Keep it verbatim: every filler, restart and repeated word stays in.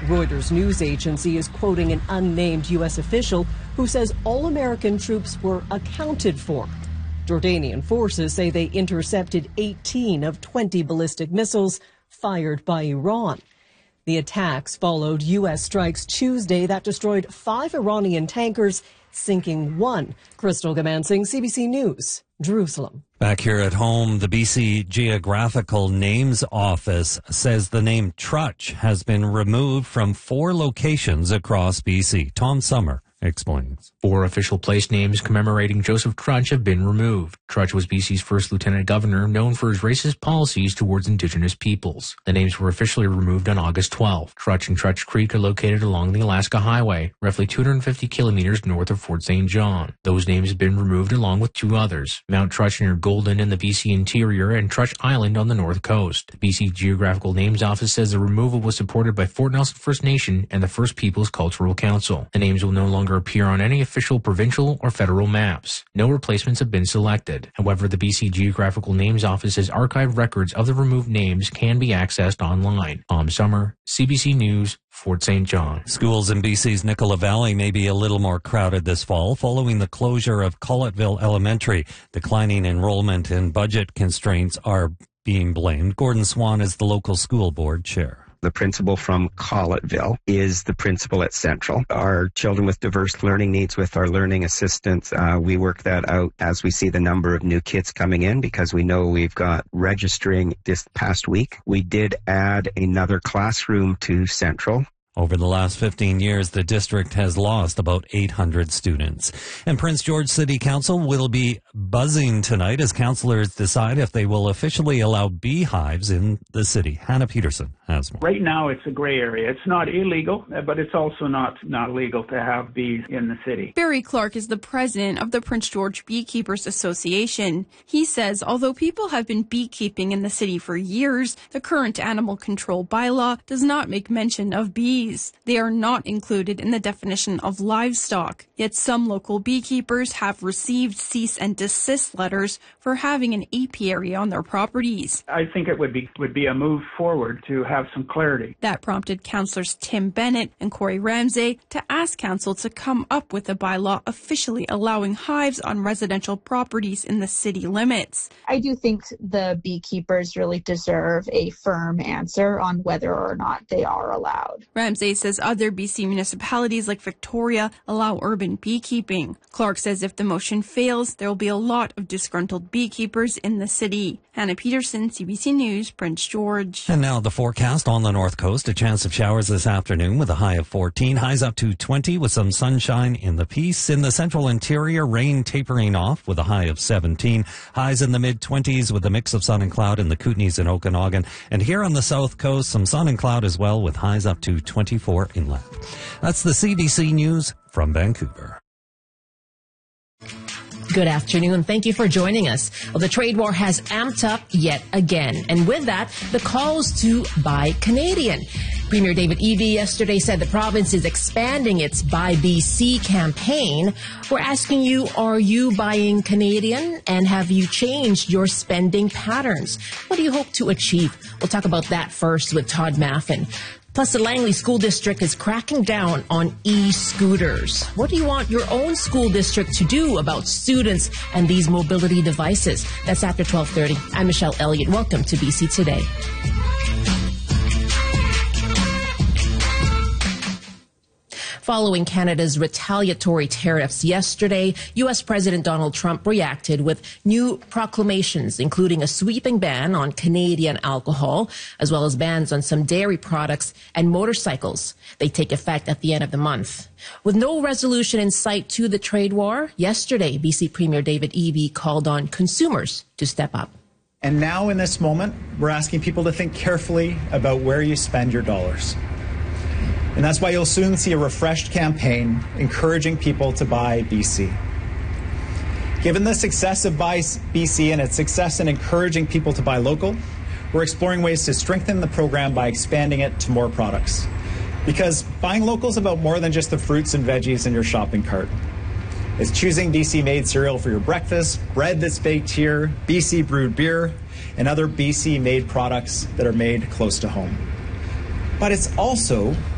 Reuters news agency is quoting an unnamed U S official who says all American troops were accounted for. Jordanian forces say they intercepted eighteen of twenty ballistic missiles fired by Iran. The attacks followed U S strikes Tuesday that destroyed five Iranian tankers, sinking one. Crystal Gamansing, C B C News, Jerusalem. Back here at home, the B C Geographical Names Office says the name Trutch has been removed from four locations across B C. Tom Summer explains. Four official place names commemorating Joseph Trutch have been removed. Trutch was B C's first lieutenant governor, known for his racist policies towards Indigenous peoples. The names were officially removed on August twelfth. Trutch and Trutch Creek are located along the Alaska Highway, roughly two hundred fifty kilometers north of Fort Saint John. Those names have been removed along with two others, Mount Trutch near Golden in the B C interior and Trutch Island on the north coast. The B C Geographical Names Office says the removal was supported by Fort Nelson First Nation and the First Peoples Cultural Council. The names will no longer appear on any official provincial or federal maps. No replacements have been selected. However, the B C Geographical Names Office's archived records of the removed names can be accessed online. Tom Summer, C B C News, Fort Saint John. Schools in B C's Nicola Valley may be a little more crowded this fall following the closure of Collettville Elementary. Declining enrollment and budget constraints are being blamed. Gordon Swan is the local school board chair. The principal from Collettville is the principal at Central. Our children with diverse learning needs, with our learning assistants, uh, we work that out as we see the number of new kids coming in, because we know we've got registering this past week. We did add another classroom to Central. Over the last fifteen years, the district has lost about eight hundred students. And Prince George City Council will be buzzing tonight as councillors decide if they will officially allow beehives in the city. Hannah Peterson has more. Right now, it's a gray area. It's not illegal, but it's also not, not legal to have bees in the city. Barry Clark is the president of the Prince George Beekeepers Association. He says although people have been beekeeping in the city for years, the current animal control bylaw does not make mention of bees. They are not included in the definition of livestock. Yet some local beekeepers have received cease and desist letters for having an apiary on their properties. I think it would be would be a move forward to have some clarity. That prompted councillors Tim Bennett and Corey Ramsay to ask council to come up with a bylaw officially allowing hives on residential properties in the city limits. I do think the beekeepers really deserve a firm answer on whether or not they are allowed. Ramsay says other B C municipalities like Victoria allow urban beekeeping. Clark says if the motion fails, there will be a lot of disgruntled beekeepers in the city. Hannah Peterson, C B C News, Prince George. And now the forecast on the north coast. A chance of showers this afternoon with a high of fourteen. Highs up to twenty with some sunshine in the Peace. In the central interior, rain tapering off with a high of seventeen. Highs in the mid-twenties with a mix of sun and cloud in the Kootenays and Okanagan. And here on the south coast, some sun and cloud as well with highs up to twenty-four inland. That's the C B C News from Vancouver. Good afternoon. Thank you for joining us. Well, the trade war has amped up yet again. And with that, the calls to buy Canadian. Premier David Eby yesterday said the province is expanding its Buy B C campaign. We're asking you, are you buying Canadian? And have you changed your spending patterns? What do you hope to achieve? We'll talk about that first with Todd Maffin. Plus, the Langley School District is cracking down on e-scooters. What do you want your own school district to do about students and these mobility devices? That's after twelve thirty. I'm Michelle Elliott. Welcome to B C Today. Following Canada's retaliatory tariffs yesterday, U S President Donald Trump reacted with new proclamations, including a sweeping ban on Canadian alcohol, as well as bans on some dairy products and motorcycles. They take effect at the end of the month. With no resolution in sight to the trade war, yesterday, B C Premier David Eby called on consumers to step up. And now in this moment, we're asking people to think carefully about where you spend your dollars. And that's why you'll soon see a refreshed campaign encouraging people to buy B C. Given the success of Buy B C and its success in encouraging people to buy local, we're exploring ways to strengthen the program by expanding it to more products. Because buying local is about more than just the fruits and veggies in your shopping cart. It's choosing B C-made cereal for your breakfast, bread that's baked here, B C-brewed beer, and other B C-made products that are made close to home. But it's also